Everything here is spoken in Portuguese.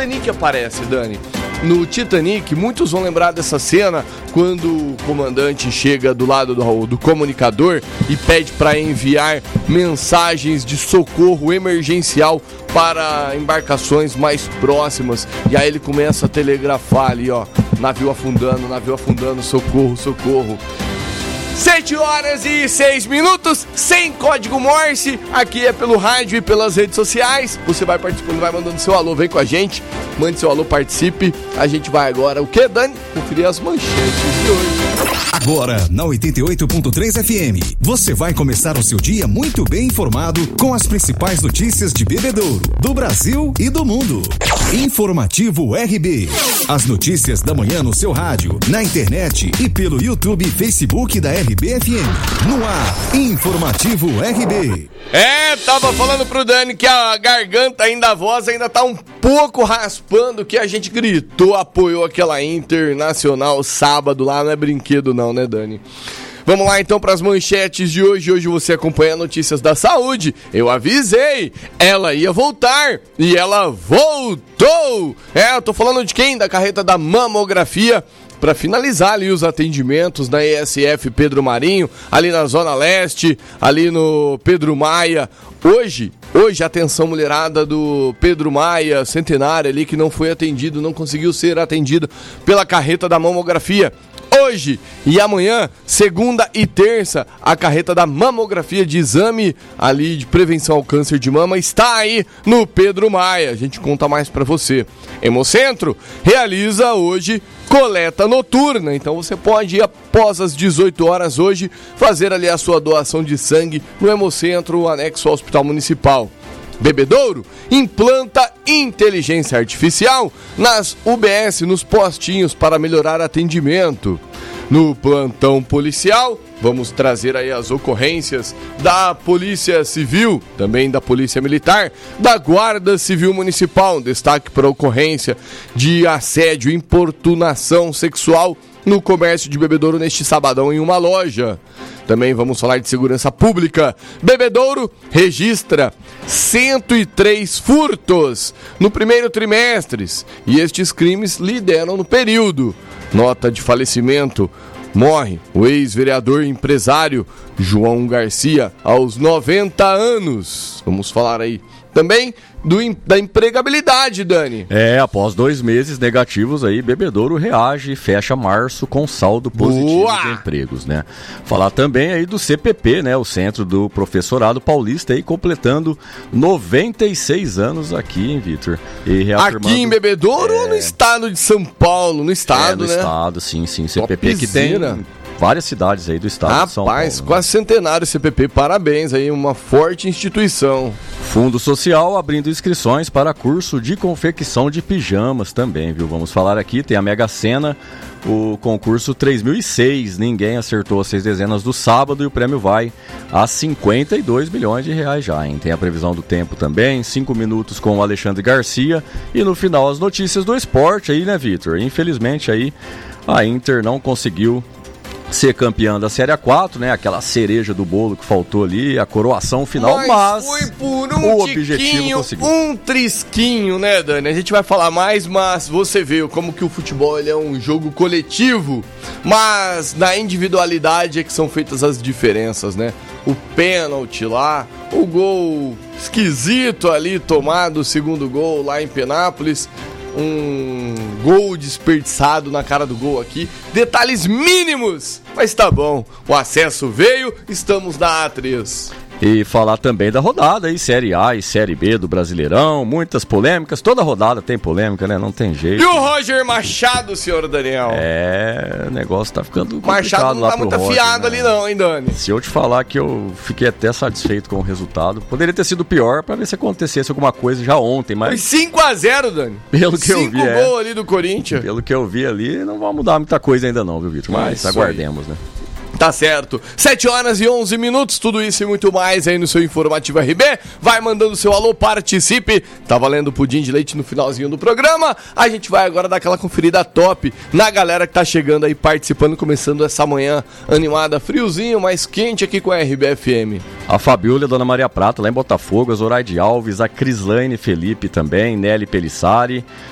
Titanic aparece, Dani. No Titanic, muitos vão lembrar dessa cena quando o comandante chega do lado do comunicador e pede para enviar mensagens de socorro emergencial para embarcações mais próximas. E aí ele começa a telegrafar ali, ó, navio afundando, socorro, socorro. 7h06, sem código Morse, aqui é pelo rádio e pelas redes sociais. Você vai participando, vai mandando seu alô, vem com a gente, mande seu alô, participe. A gente vai agora, o que, Dani? Conferir as manchetes de hoje. Agora, na 88.3 FM, você vai começar o seu dia muito bem informado com as principais notícias de Bebedouro, do Brasil e do mundo. Informativo RB. As notícias da manhã no seu rádio, na internet e pelo YouTube e Facebook da RBFM. No ar, Informativo RB. Tava falando pro Dani que a garganta ainda, a voz ainda tá um pouco raspando, que a gente gritou, apoiou aquela Internacional sábado lá, não é brinquedo não, né, Dani? Vamos lá então para as manchetes de hoje. Hoje você acompanha notícias da saúde. Eu avisei, ela ia voltar e ela voltou. Eu tô falando de quem? Da carreta da mamografia. Para finalizar ali os atendimentos na ESF Pedro Marinho, ali na Zona Leste, ali no Pedro Maia. Hoje, atenção mulherada do Pedro Maia, Centenário ali, que não foi atendido, não conseguiu ser atendido pela carreta da mamografia. Hoje e amanhã, segunda e terça, a carreta da mamografia de exame ali de prevenção ao câncer de mama está aí no Pedro Maia. A gente conta mais pra você. Hemocentro realiza hoje coleta noturna, então você pode ir após as 18 horas hoje fazer ali a sua doação de sangue no Hemocentro anexo ao Hospital Municipal. Bebedouro implanta inteligência artificial nas UBS, nos postinhos, para melhorar atendimento. No plantão policial, vamos trazer aí as ocorrências da Polícia Civil, também da Polícia Militar, da Guarda Civil Municipal. Destaque para a ocorrência de assédio e importunação sexual no comércio de Bebedouro neste sabadão em uma loja. Também vamos falar de segurança pública. Bebedouro registra 103 furtos no primeiro trimestre e estes crimes lideram no período. Nota de falecimento: morre o ex-vereador e empresário João Garcia aos 90 anos. Vamos falar aí também da empregabilidade, Dani. Após 2 meses negativos aí, Bebedouro reage e fecha março com saldo positivo de empregos, né? Falar também aí do CPP, né? O Centro do Professorado Paulista aí completando 96 anos aqui, hein, Vitor? Aqui em Bebedouro ou no estado de São Paulo? No estado, né? No estado, sim. CPP que tem várias cidades aí do estado de São Paulo. Rapaz, quase centenário CPP, parabéns aí, uma forte instituição. Fundo Social abrindo inscrições para curso de confecção de pijamas também, viu? Vamos falar aqui, tem a Mega Sena, o concurso 3006, ninguém acertou as 6 dezenas do sábado e o prêmio vai a 52 milhões de reais já, hein? Tem a previsão do tempo também, 5 minutos com o Alexandre Garcia e no final as notícias do esporte aí, né, Vitor? Infelizmente aí a Inter não conseguiu ser campeã da Série A4, né? Aquela cereja do bolo que faltou ali, a coroação final, mas foi por o objetivo conseguiu. Um trisquinho, né, Dani? A gente vai falar mais, mas você vê como que o futebol ele é um jogo coletivo, mas na individualidade é que são feitas as diferenças, né? O pênalti lá, o gol esquisito ali tomado, o segundo gol lá em Penápolis, um gol desperdiçado na cara do gol aqui, detalhes mínimos, mas tá bom, o acesso veio, estamos na A3. E falar também da rodada aí, Série A e Série B do Brasileirão, muitas polêmicas, toda rodada tem polêmica, né? Não tem jeito. E o Roger Machado, senhor Daniel? O negócio tá ficando complicado. Machado não tá muito afiado, né? Ali não, hein, Dani? Se eu te falar que eu fiquei até satisfeito com o resultado, poderia ter sido pior pra ver se acontecesse alguma coisa já ontem, mas... Foi 5-0, Dani. Pelo que eu vi, 5 gols ali do Corinthians. Pelo que eu vi ali, não vai mudar muita coisa ainda não, viu, Vitor? Mas aguardemos, né? Tá certo. 7h11, tudo isso e muito mais aí no seu Informativo RB. Vai mandando seu alô, participe. Tá valendo pudim de leite no finalzinho do programa. A gente vai agora dar aquela conferida top na galera que tá chegando aí, participando, começando essa manhã animada, friozinho, mais quente aqui com a RBFM. A Fabiola, Dona Maria Prata, lá em Botafogo, a Zoraide Alves, a Crislaine Felipe também, Nelly Pelissari,